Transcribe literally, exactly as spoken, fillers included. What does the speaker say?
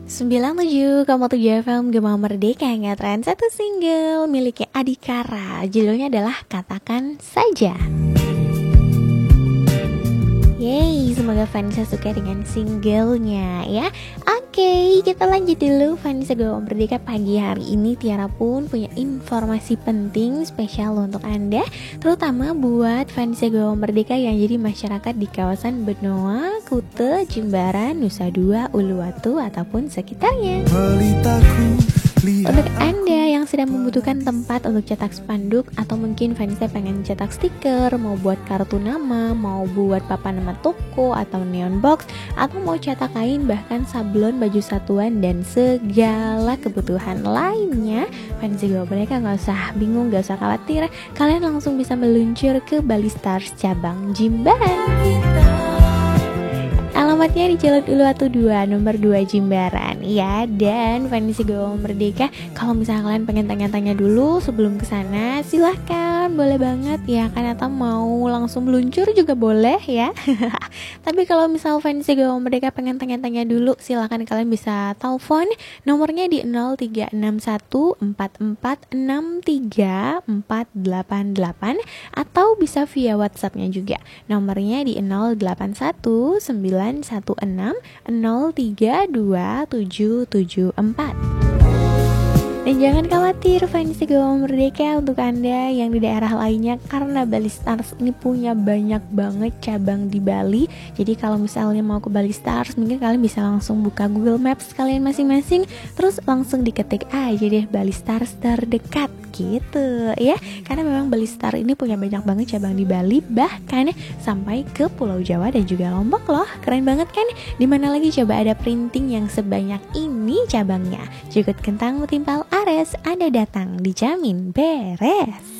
Sembilan puluh tujuh koma tujuh F M Gema Merdeka ngetren satu single miliknya Adhikara. Judulnya adalah Katakan Saja. Yeay, semoga fansnya suka dengan singlenya ya. Oke, kita lanjut dulu. Fansnya Gema Merdeka pagi hari ini Tiara pun punya informasi penting spesial untuk Anda, terutama buat fansnya Gema Merdeka yang jadi masyarakat di kawasan Benoa, Kute, Jimbaran, Nusa Dua, Uluwatu ataupun sekitarnya. Untuk Anda yang sedang membutuhkan tempat untuk cetak spanduk, atau mungkin fansnya pengen cetak stiker, mau buat kartu nama, mau buat papan nama toko atau neon box, atau mau cetak kain, bahkan sablon, baju satuan, dan segala kebutuhan lainnya, fansnya mereka nggak usah bingung, nggak usah khawatir. Kalian langsung bisa meluncur ke Bali Stars cabang Jimbaran. Alamatnya di Jalan Uluwatu dua, nomor dua Jimbaran ya. Dan fansnya Gema Merdeka, kalau misalnya kalian pengen tanya-tanya dulu sebelum kesana, silahkan, boleh banget ya kan, atau mau langsung meluncur juga boleh ya. Tapi kalau misal fansnya Gema Merdeka pengen tanya-tanya dulu, silahkan kalian bisa telepon nomornya di nol tiga enam satu empat empat enam tiga empat delapan delapan, atau bisa via WhatsAppnya juga, nomornya di nol delapan satu sembilan satu enam nol tiga dua tujuh tujuh empat. Dan jangan khawatir fansnya Gema Merdeka, untuk Anda yang di daerah lainnya, karena Bali Stars ini punya banyak banget cabang di Bali. Jadi kalau misalnya mau ke Bali Stars, mungkin kalian bisa langsung buka Google Maps kalian masing-masing, terus langsung diketik aja deh Bali Stars terdekat gitu ya. Karena memang Bali Stars ini punya banyak banget cabang di Bali, bahkan sampai ke Pulau Jawa dan juga Lombok loh. Keren banget kan? Dimana lagi coba ada printing yang sebanyak ini cabangnya. Jukut kentang mutimpal Ares, Anda datang dijamin beres.